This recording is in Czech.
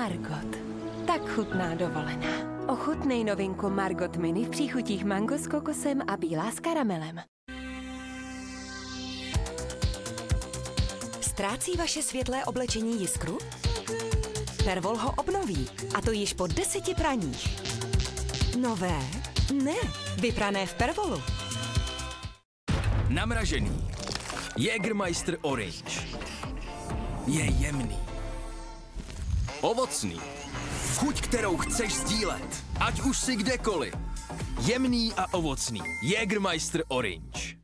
Margot. Tak chutná dovolená. Ochutnej novinku Margot Mini v příchutích mango s kokosem a bílá s karamelem. Ztrácí vaše světlé oblečení jiskru? Pervol ho obnoví, a to již po 10 praních. Nové? Ne, vyprané v Pervolu. Namražený. Jägermeister Orange. Je jemný. Ovocný. Chuť, kterou chceš sdílet. Ať už si kdekoliv. Jemný a ovocný. Jägermeister Orange.